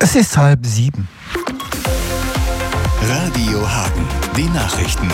Es ist 6:30. Radio Hagen, die Nachrichten.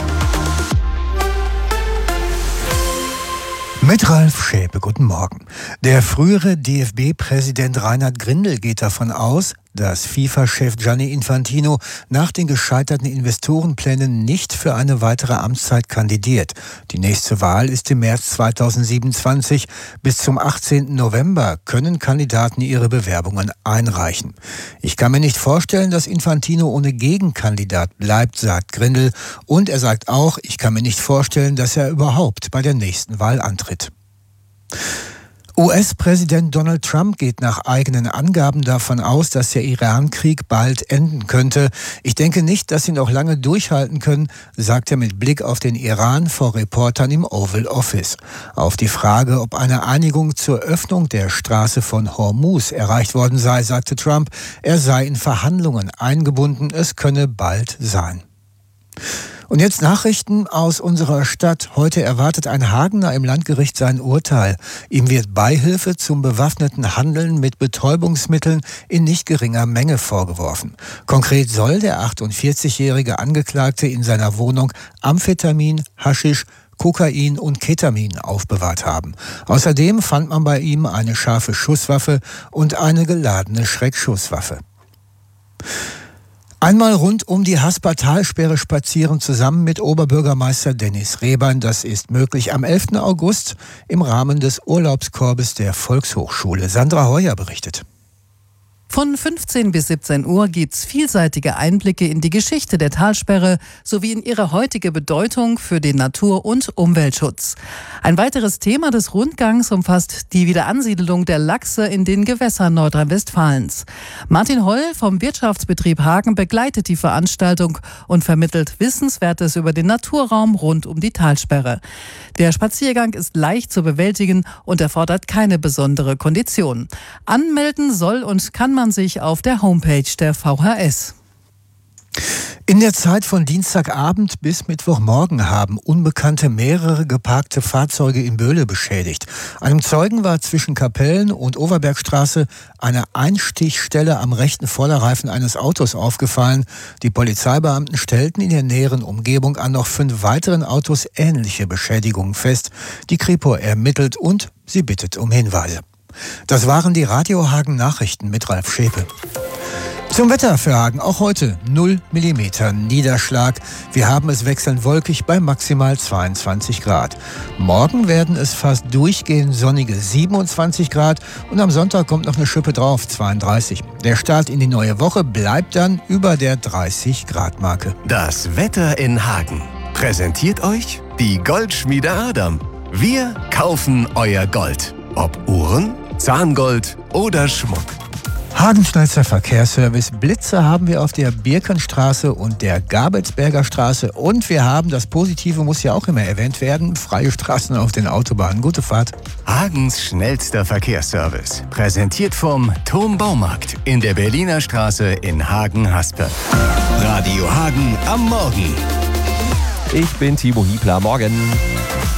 Mit Ralf Schäpe, guten Morgen. Der frühere DFB-Präsident Reinhard Grindel geht davon aus, dass FIFA-Chef Gianni Infantino nach den gescheiterten Investorenplänen nicht für eine weitere Amtszeit kandidiert. Die nächste Wahl ist im März 2027. Bis zum 18. November können Kandidaten ihre Bewerbungen einreichen. Ich kann mir nicht vorstellen, dass Infantino ohne Gegenkandidat bleibt, sagt Grindel. Und er sagt auch, ich kann mir nicht vorstellen, dass er überhaupt bei der nächsten Wahl antritt. US-Präsident Donald Trump geht nach eigenen Angaben davon aus, dass der Iran-Krieg bald enden könnte. Ich denke nicht, dass sie noch lange durchhalten können, sagt er mit Blick auf den Iran vor Reportern im Oval Office. Auf die Frage, ob eine Einigung zur Öffnung der Straße von Hormuz erreicht worden sei, sagte Trump, er sei in Verhandlungen eingebunden, es könne bald sein. Und jetzt Nachrichten aus unserer Stadt. Heute erwartet ein Hagener im Landgericht sein Urteil. Ihm wird Beihilfe zum bewaffneten Handeln mit Betäubungsmitteln in nicht geringer Menge vorgeworfen. Konkret soll der 48-jährige Angeklagte in seiner Wohnung Amphetamin, Haschisch, Kokain und Ketamin aufbewahrt haben. Außerdem fand man bei ihm eine scharfe Schusswaffe und eine geladene Schreckschusswaffe. Einmal rund um die Hasper-Talsperre spazieren zusammen mit Oberbürgermeister Dennis Rehbein. Das ist möglich am 11. August im Rahmen des Urlaubskorbes der Volkshochschule. Sandra Heuer berichtet. Von 15 bis 17 Uhr gibt's vielseitige Einblicke in die Geschichte der Talsperre sowie in ihre heutige Bedeutung für den Natur- und Umweltschutz. Ein weiteres Thema des Rundgangs umfasst die Wiederansiedelung der Lachse in den Gewässern Nordrhein-Westfalens. Martin Holl vom Wirtschaftsbetrieb Hagen begleitet die Veranstaltung und vermittelt Wissenswertes über den Naturraum rund um die Talsperre. Der Spaziergang ist leicht zu bewältigen und erfordert keine besondere Kondition. Anmelden soll und kann man sich auf der Homepage der VHS. In der Zeit von Dienstagabend bis Mittwochmorgen haben Unbekannte mehrere geparkte Fahrzeuge in Böhle beschädigt. Einem Zeugen war zwischen Kapellen und Overbergstraße eine Einstichstelle am rechten Vorderreifen eines Autos aufgefallen. Die Polizeibeamten stellten in der näheren Umgebung an noch 5 weiteren Autos ähnliche Beschädigungen fest. Die Kripo ermittelt und sie bittet um Hinweise. Das waren die Radio Hagen Nachrichten mit Ralf Schäpe. Zum Wetter für Hagen auch heute 0 mm Niederschlag. Wir haben es wechselnd wolkig bei maximal 22 Grad. Morgen werden es fast durchgehend sonnige 27 Grad und am Sonntag kommt noch eine Schippe drauf, 32. Der Start in die neue Woche bleibt dann über der 30 Grad Marke. Das Wetter in Hagen präsentiert euch die Goldschmiede Adam. Wir kaufen euer Gold. Ob Uhren, Zahngold oder Schmuck. Hagen-Schneider Verkehrsservice. Blitze haben wir auf der Birkenstraße und der Gabelsberger Straße. Und wir haben, das Positive muss ja auch immer erwähnt werden, freie Straßen auf den Autobahnen. Gute Fahrt. Hagens schnellster Verkehrsservice. Präsentiert vom Turm Baumarkt in der Berliner Straße in Hagen-Haspe. Radio Hagen am Morgen. Ich bin Timo Hiebler. Morgen.